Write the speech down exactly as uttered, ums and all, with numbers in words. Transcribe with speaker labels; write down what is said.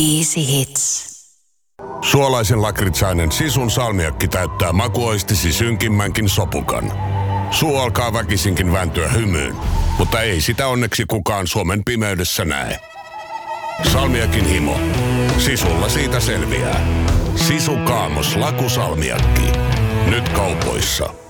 Speaker 1: Easy Hits.
Speaker 2: Suolaisen lakritsainen Sisun salmiakki täyttää makuoistisi synkimmänkin sopukan. Suu alkaa väkisinkin vääntyä hymyyn, mutta ei sitä onneksi kukaan Suomen pimeydessä näe. Salmiakin himo. Sisulla siitä selviää. Sisu Kaamos lakusalmiakki. Nyt kaupoissa.